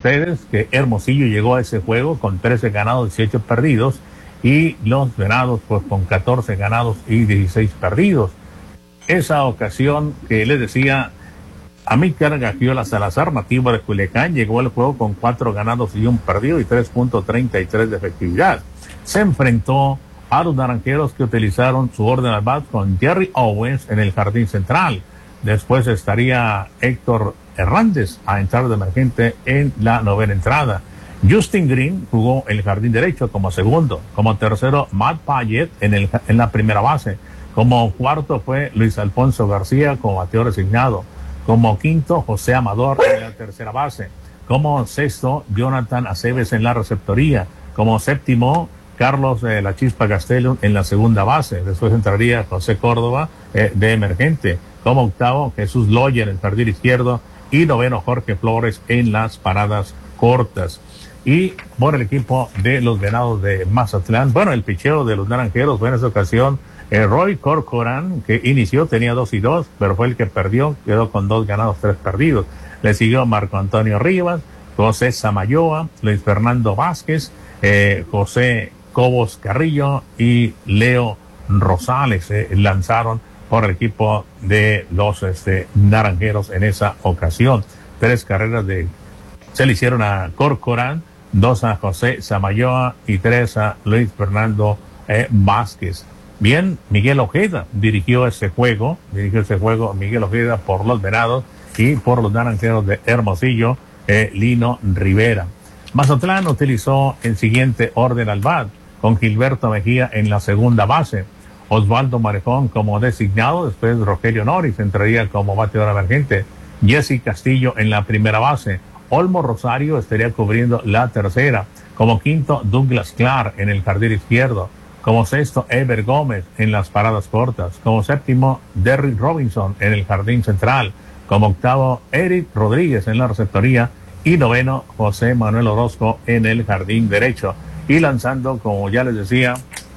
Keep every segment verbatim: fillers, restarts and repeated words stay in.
ustedes que Hermosillo llegó a ese juego con trece ganados, dieciocho perdidos, y los Venados pues con catorce ganados y dieciséis perdidos. Esa ocasión que les decía, Amícar Gagiola Salazar, nativo de Culiacán, llegó al juego con cuatro ganados y un perdido y tres punto treinta y tres de efectividad. Se enfrentó a los naranjeros que utilizaron su orden al bat con Jerry Owens en el jardín central. Después estaría Héctor Hernández a entrar de emergente en la novena entrada. Justin Green jugó el jardín derecho como segundo. Como tercero, Matt Payet en, el, en la primera base. Como cuarto fue Luis Alfonso García como bateador designado. Como quinto, José Amador en la tercera base. Como sexto, Jonathan Aceves en la receptoría. Como séptimo, Carlos eh, La Chispa Castellón en la segunda base. Después entraría José Córdoba eh, de emergente. Como octavo, Jesús Loya en el jardín izquierdo. Y noveno, Jorge Flores en las paradas cortas. Y por el equipo de los Venados de Mazatlán, bueno, el picheo de los Naranjeros fue en esta ocasión eh, Roy Corcoran, que inició, tenía dos y dos, pero fue el que perdió, quedó con dos ganados, tres perdidos. Le siguió Marco Antonio Rivas, José Samayoa, Luis Fernando Vázquez, eh, José Cobos Carrillo y Leo Rosales eh, lanzaron por el equipo de los este, Naranjeros en esa ocasión. Tres carreras de se le hicieron a Corcoran, dos a José Samayoa y tres a Luis Fernando eh, Vázquez. Bien, Miguel Ojeda dirigió ese juego, dirigió ese juego Miguel Ojeda por los Venados y por los Naranjeros de Hermosillo, eh, Lino Rivera. Mazatlán utilizó el siguiente orden al bat, con Gilberto Mejía en la segunda base, Osvaldo Marejón como designado, después Rogelio Noris entraría como bateador emergente, Jesse Castillo en la primera base, Olmo Rosario estaría cubriendo la tercera. Como quinto, Douglas Clark en el jardín izquierdo. Como sexto, Ever Gómez en las paradas cortas. Como séptimo, Derrick Robinson en el jardín central. Como octavo, Eric Rodríguez en la receptoría. Y noveno, José Manuel Orozco en el jardín derecho. Y lanzando, como ya les decía,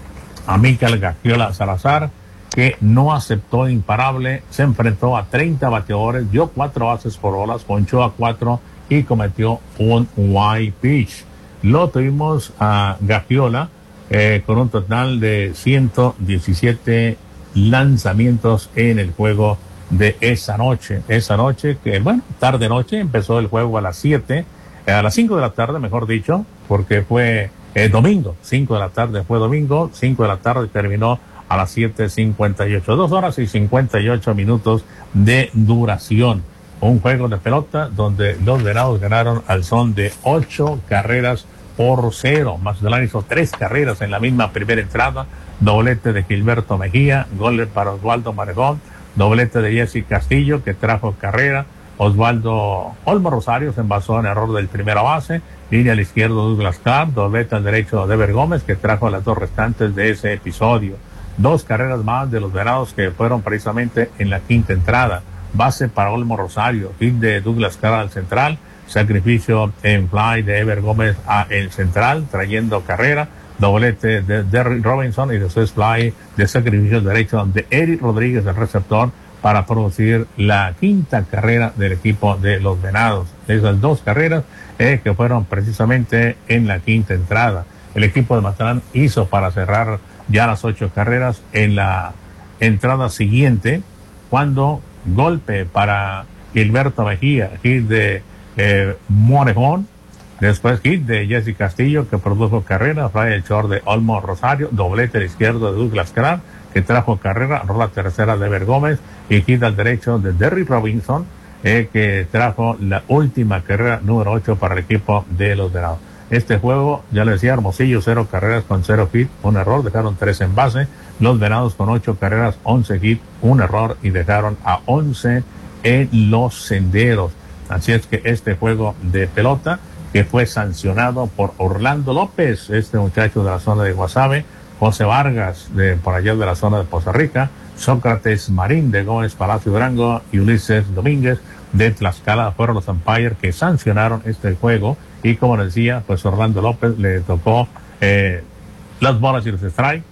Amícar Gagiola Salazar, que no aceptó imparable, se enfrentó a treinta bateadores, dio cuatro bases por bolas, ponchó a cuatro y cometió un wild pitch. Lo tuvimos a Gagiola eh, con un total de ciento diecisiete lanzamientos en el juego de esa noche. Esa noche que, bueno, tarde noche, empezó el juego a las siete, eh, a las cinco de la tarde, mejor dicho, porque fue eh, domingo, cinco de la tarde fue domingo, cinco de la tarde terminó a las siete cincuenta y ocho, dos horas y cincuenta y ocho minutos de duración. Un juego de pelota donde los Venados ganaron al son de ocho carreras por cero. Mazatlán hizo tres carreras en la misma primera entrada, doblete de Gilberto Mejía, gol para Osvaldo Marejón, doblete de Jesse Castillo que trajo carrera, Osvaldo Olmo Rosario se envasó en error del primera base, línea al izquierdo Douglas Clark, doblete al derecho de Ever Gómez que trajo las dos restantes de ese episodio. Dos carreras más de los Venados que fueron precisamente en la quinta entrada. Base para Olmo Rosario, hit de Douglas Clark al central, sacrificio en fly de Ever Gómez a el central, trayendo carrera, doblete de Derrick Robinson y después fly de sacrificio derecho de Eric Rodríguez, el receptor, para producir la quinta carrera del equipo de los Venados. Esas dos carreras eh, que fueron precisamente en la quinta entrada. El equipo de Mazatlán hizo para cerrar ya las ocho carreras en la entrada siguiente, cuando golpe para Gilberto Mejía, hit de eh, Morejón, después hit de Jesse Castillo que produjo carrera, fly el short de Olmo Rosario, doblete al izquierdo de Douglas Clark que trajo carrera, rola tercera de Ever Gómez y hit al derecho de Derrick Robinson eh, que trajo la última carrera número ocho para el equipo de los Venados. Este juego, ya les decía, Hermosillo, cero carreras con cero hit, un error, dejaron tres en base. Los Venados con ocho carreras, once hit, un error y dejaron a once en los senderos. Así es que este juego de pelota, que fue sancionado por Orlando López, este muchacho de la zona de Guasave, José Vargas, de por allá de la zona de Poza Rica, Sócrates Marín de Gómez Palacio Durango y Ulises Domínguez de Tlaxcala fueron los umpires que sancionaron este juego. Y como les decía, pues Orlando López le tocó eh, las bolas y los strikes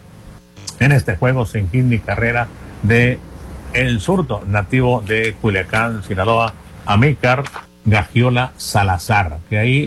en este juego sin hit ni carrera de el zurdo nativo de Culiacán, Sinaloa, Amícar Gagiola Salazar, que ahí